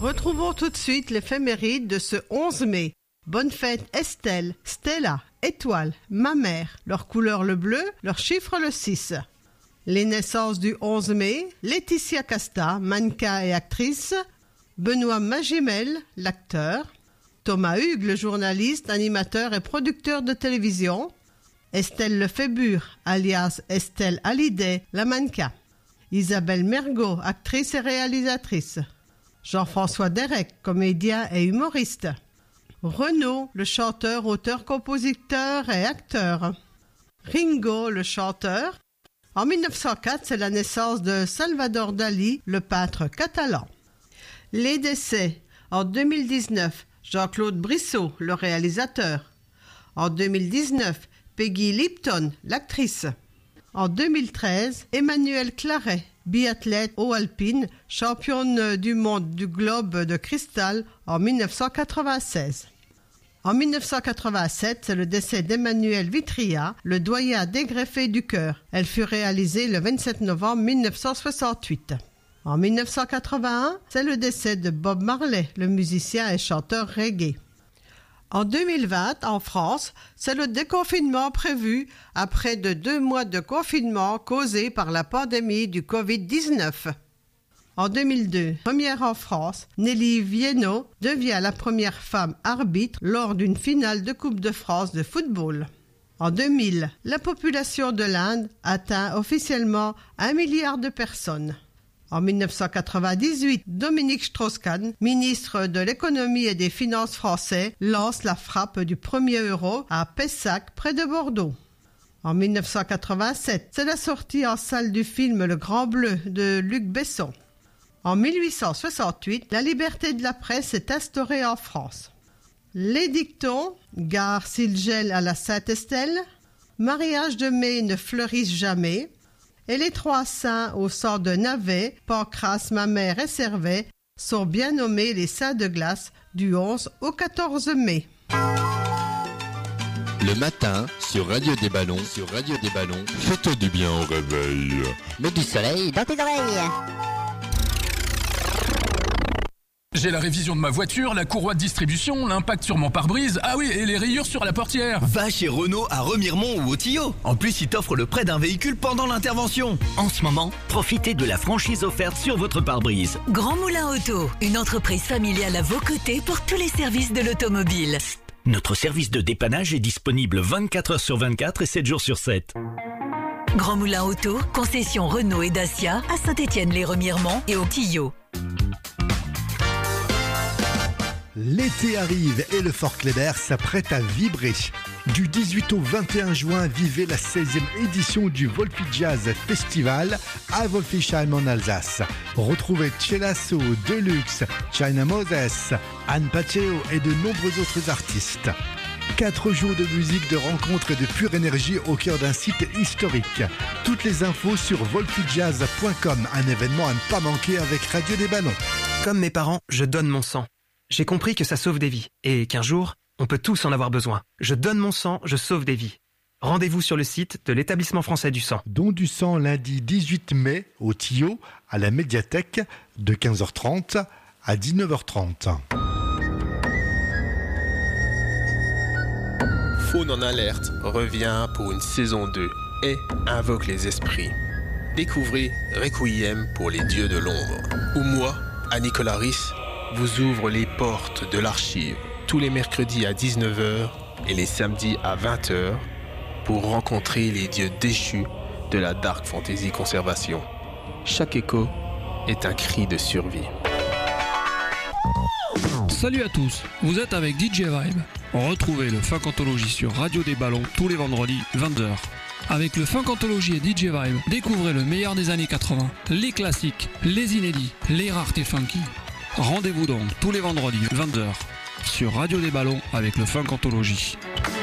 Retrouvons tout de suite l'éphéméride de ce 11 mai. Bonne fête Estelle, Stella, Étoile, ma mère, leur couleur le bleu, leur chiffre le 6. Les naissances du 11 mai, Laetitia Casta, mannequin et actrice, Benoît Magimel, l'acteur, Thomas Hugues, le journaliste, animateur et producteur de télévision, Estelle Lefébure, alias Estelle Hallyday, la mannequin, Isabelle Mergot, actrice et réalisatrice, Jean-François Derek, comédien et humoriste, Renaud, le chanteur, auteur, compositeur et acteur, Ringo, le chanteur. En 1904, c'est la naissance de Salvador Dalí, le peintre catalan. Les décès. En 2019, Jean-Claude Brissot, le réalisateur. En 2019, Peggy Lipton, l'actrice. En 2013, Emmanuelle Claret, biathlète eau alpine, championne du monde du globe de cristal en 1996. En 1987, c'est le décès d'Emmanuelle Vitria, le doyen dégreffé du cœur. Elle fut réalisée le 27 novembre 1968. En 1981, c'est le décès de Bob Marley, le musicien et chanteur reggae. En 2020, en France, c'est le déconfinement prévu après 2 mois de confinement causé par la pandémie du Covid-19. En 2002, première en France, Nelly Viennot devient la première femme arbitre lors d'une finale de Coupe de France de football. En 2000, la population de l'Inde atteint officiellement 1 milliard de personnes. En 1998, Dominique Strauss-Kahn, ministre de l'économie et des finances français, lance la frappe du 1er euro à Pessac, près de Bordeaux. En 1987, c'est la sortie en salle du film Le Grand Bleu de Luc Besson. En 1868, la liberté de la presse est instaurée en France. Les dictons, gare s'il gèle à la Sainte-Estelle, mariage de mai ne fleurissent jamais, et les 3 saints au sang de Navet, Pancrace, Mamère et Servet sont bien nommés les saints de glace du 11 au 14 mai. Le matin, sur Radio des Ballons, fais-toi du bien au réveil. Mets du soleil dans tes oreilles. J'ai la révision de ma voiture, la courroie de distribution, l'impact sur mon pare-brise, ah oui, et les rayures sur la portière. Va chez Renault à Remiremont ou au Tillot. En plus, ils t'offrent le prêt d'un véhicule pendant l'intervention. En ce moment, profitez de la franchise offerte sur votre pare-brise. Grand Moulin Auto, une entreprise familiale à vos côtés pour tous les services de l'automobile. Notre service de dépannage est disponible 24 heures sur 24 et 7 jours sur 7. Grand Moulin Auto, concession Renault et Dacia à Saint-Étienne-les-Remiremont et au Tillot. L'été arrive et le Fort Kléber s'apprête à vibrer. Du 18 au 21 juin, vivez la 16e édition du Volpi Jazz Festival à Wolfisheim en Alsace. Retrouvez Celasso, Deluxe, China Moses, Anne Paceo et de nombreux autres artistes. 4 jours de musique, de rencontres et de pure énergie au cœur d'un site historique. Toutes les infos sur volpijazz.com, un événement à ne pas manquer avec Radio des Ballons. Comme mes parents, je donne mon sang. J'ai compris que ça sauve des vies et qu'un jour, on peut tous en avoir besoin. Je donne mon sang, je sauve des vies. Rendez-vous sur le site de l'Établissement français du sang. Don du sang lundi 18 mai au Tillot, à la médiathèque, de 15h30 à 19h30. Faune en alerte revient pour une saison 2 et invoque les esprits. Découvrez Requiem pour les dieux de l'ombre, où moi, Annie Colaris, vous ouvre les portes de l'archive tous les mercredis à 19h et les samedis à 20h pour rencontrer les dieux déchus de la Dark Fantasy Conservation. Chaque écho est un cri de survie. Salut à tous, vous êtes avec DJ Vibe. Retrouvez le Funk Anthologie sur Radio des Ballons tous les vendredis 20h. Avec le Funk Anthologie et DJ Vibe, découvrez le meilleur des années 80, les classiques, les inédits, les raretés funky. Rendez-vous donc tous les vendredis 20h sur Radio des Ballons avec le Funk Anthologie.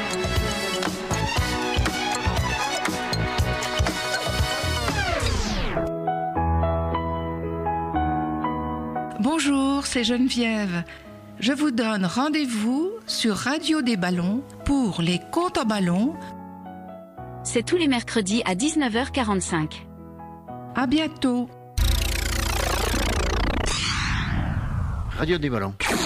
Bonjour, c'est Geneviève. Je vous donne rendez-vous sur Radio des Ballons pour les contes en ballon. C'est tous les mercredis à 19h45. À bientôt. Radio des Ballons.